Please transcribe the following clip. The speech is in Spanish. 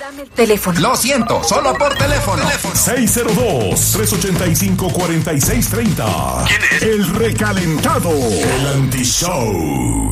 Dame el teléfono. Lo siento, solo por teléfono. 602-385-4630. ¿Quién es? El recalentado. El anti-show.